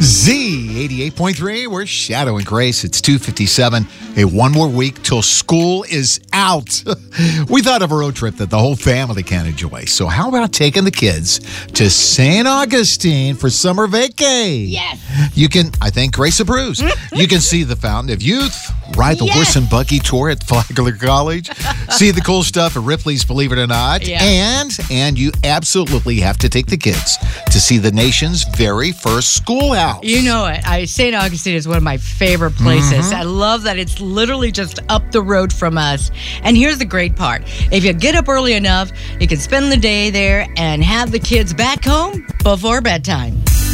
Z88.3, we're Shadow and Grace. It's 2:57. Hey, one more week till school is out. We thought of a road trip that the whole family can enjoy. So how about taking the kids to St. Augustine for summer vacay? Yes. You can, I think Grace approves. You can see the Fountain of Youth, ride the horse and buggy tour at Flagler College, see the cool stuff at Ripley's Believe It or Not, and you absolutely have to take the kids to see the nation's very first schoolhouse. You know it. St. Augustine is one of my favorite places. I love that it's literally just up the road from us. And here's the great part. If you get up early enough, you can spend the day there and have the kids back home before bedtime.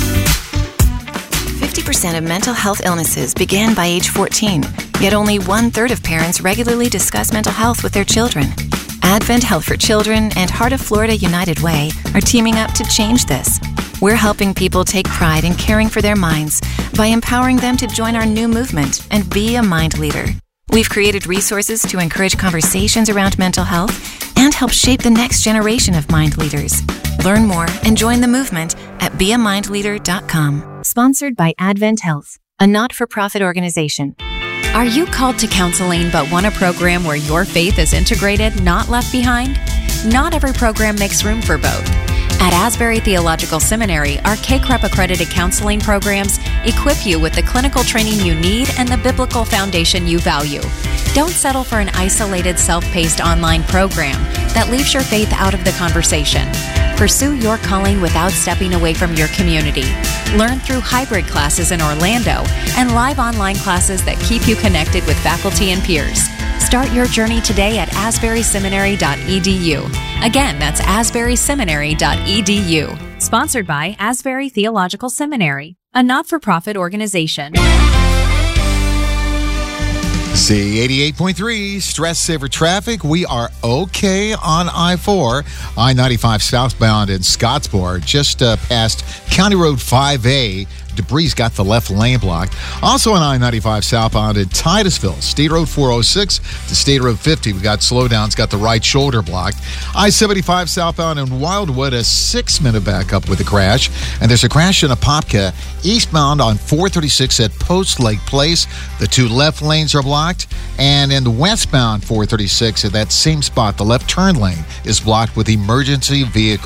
50% of mental health illnesses begin by age 14, yet only 1/3 of parents regularly discuss mental health with their children. Advent Health for Children and Heart of Florida United Way are teaming up to change this. We're helping people take pride in caring for their minds by empowering them to join our new movement and be a mind leader. We've created resources to encourage conversations around mental health and help shape the next generation of mind leaders. Learn more and join the movement at beamindleader.com. Sponsored by Advent Health, a not-for-profit organization. Are you called to counseling but want a program where your faith is integrated, not left behind? Not every program makes room for both. At Asbury Theological Seminary, our CACREP accredited counseling programs equip you with the clinical training you need and the biblical foundation you value. Don't settle for an isolated, self-paced online program that leaves your faith out of the conversation. Pursue your calling without stepping away from your community. Learn through hybrid classes in Orlando and live online classes that keep you connected with faculty and peers. Start your journey today at asburyseminary.edu. Again, that's asburyseminary.edu. Sponsored by Asbury Theological Seminary, a not-for-profit organization. Z88.3, stress saver traffic. We are okay on I-4, I-95 southbound in Scottsboro, just past County Road 5A. Debris got the left lane blocked. Also on I-95 southbound in Titusville, State Road 406 to State Road 50. We got slowdowns, got the right shoulder blocked. I-75 southbound in Wildwood, a 6-minute backup with a crash. And there's a crash in Apopka eastbound on 436 at Post Lake Place. The 2 left lanes are blocked. And in the westbound 436 at that same spot, the left turn lane is blocked with emergency vehicles.